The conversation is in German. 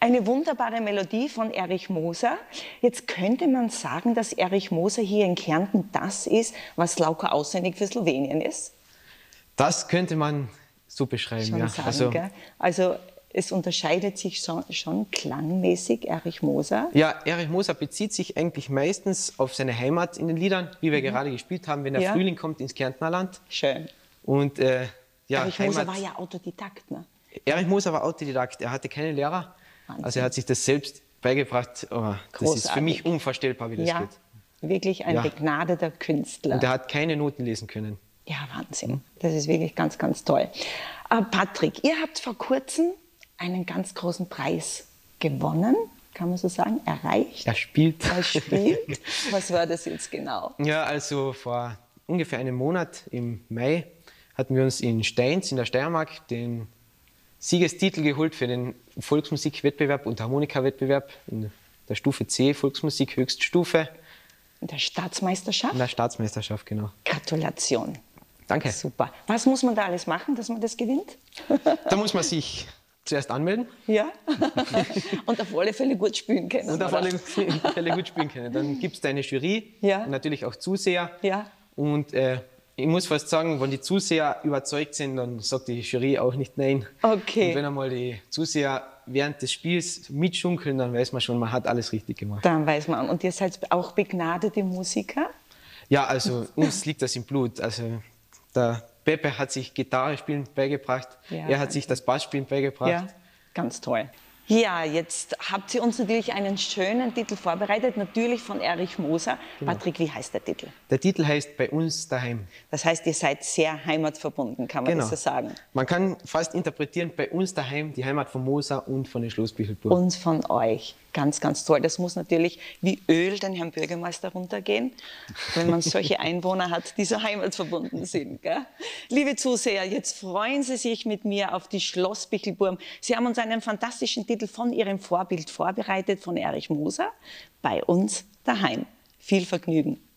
Eine wunderbare Melodie von Erich Moser. Jetzt könnte man sagen, dass Erich Moser hier in Kärnten das ist, was Lauka auswendig für Slowenien ist? Das könnte man so beschreiben, Schon ja. sagen, also es unterscheidet sich schon klangmäßig, Erich Moser. Ja, Erich Moser bezieht sich eigentlich meistens auf seine Heimat in den Liedern, wie wir gerade gespielt haben, wenn der Frühling kommt ins Kärntner Land. Schön. Und, ja, Erich Moser war ja Autodidakt, ne? Erich Moser war Autodidakt, er hatte keine Lehrer, Wahnsinn. also er hat sich das selbst beigebracht. Oh, das ist für mich unvorstellbar, wie das geht. Wirklich ein begnadeter Künstler. Und er hat keine Noten lesen können. Ja, Wahnsinn. Das ist wirklich ganz, ganz toll. Patrick, ihr habt vor kurzem einen ganz großen Preis gewonnen, kann man so sagen, erreicht. Erspielt. Was war das jetzt genau? Ja, also vor ungefähr einem Monat, im Mai, hatten wir uns in Steins in der Steiermark den Siegestitel geholt für den Volksmusikwettbewerb und Harmonikawettbewerb in der Stufe C, Volksmusik Höchststufe. In der Staatsmeisterschaft? In der Staatsmeisterschaft, genau. Gratulation. Danke. Super. Was muss man da alles machen, dass man das gewinnt? Da muss man sich zuerst anmelden. Ja. Und auf alle Fälle gut spielen können. Und auf alle Fälle gut spielen können. Dann gibt es eine Jury und natürlich auch Zuseher. Ja. Und ich muss fast sagen, wenn die Zuseher überzeugt sind, dann sagt die Jury auch nicht nein. Okay. Und wenn einmal die Zuseher während des Spiels mitschunkeln, dann weiß man schon, man hat alles richtig gemacht. Dann weiß man. Und ihr seid auch begnadete Musiker? Ja, also uns liegt das im Blut. Also der Pepe hat sich Gitarre spielen beigebracht, er hat sich das Bassspielen beigebracht. Ja, ganz toll. Ja, jetzt habt ihr uns natürlich einen schönen Titel vorbereitet, natürlich von Erich Moser. Genau. Patrick, wie heißt der Titel? Der Titel heißt Bei uns daheim. Das heißt, ihr seid sehr heimatverbunden, kann man das so sagen? Man kann fast interpretieren, bei uns daheim, die Heimat von Moser und von den Schlossbüchelburg. Und von euch. Ganz, ganz toll. Das muss natürlich wie Öl den Herrn Bürgermeister runtergehen, wenn man solche Einwohner hat, die so heimatverbunden sind. Gell? Liebe Zuseher, jetzt freuen Sie sich mit mir auf die Schlossbichelburm. Sie haben uns einen fantastischen Titel von Ihrem Vorbild vorbereitet, von Erich Moser, Bei uns daheim. Viel Vergnügen.